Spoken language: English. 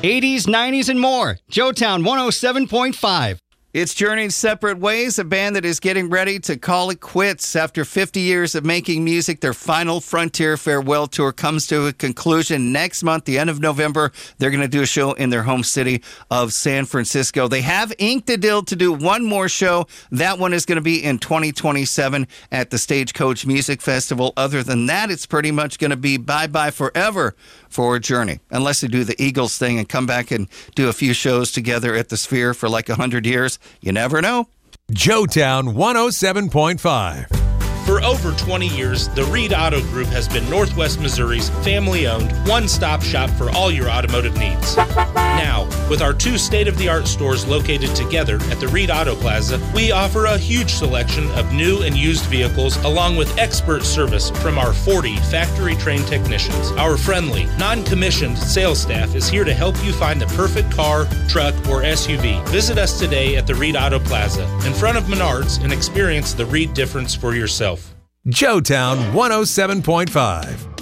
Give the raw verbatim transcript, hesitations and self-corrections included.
eighties, nineties, and more. Joetown one oh seven point five. It's Journeying Separate Ways, a band that is getting ready to call it quits. After fifty years of making music, their final Frontier Farewell Tour comes to a conclusion next month, the end of November. They're going to do a show in their home city of San Francisco. They have inked a deal to do one more show. That one is going to be in twenty twenty-seven at the Stagecoach Music Festival. Other than that, it's pretty much going to be bye-bye forever for Journey, unless they do the Eagles thing and come back and do a few shows together at the Sphere for like one hundred years. You never know. Joetown one oh seven point five. For over twenty years, the Reed Auto Group has been Northwest Missouri's family-owned, one-stop shop for all your automotive needs. Now, with our two state-of-the-art stores located together at the Reed Auto Plaza, we offer a huge selection of new and used vehicles along with expert service from our forty factory-trained technicians. Our friendly, non-commissioned sales staff is here to help you find the perfect car, truck, or S U V. Visit us today at the Reed Auto Plaza in front of Menards and experience the Reed difference for yourself. Joetown one oh seven point five.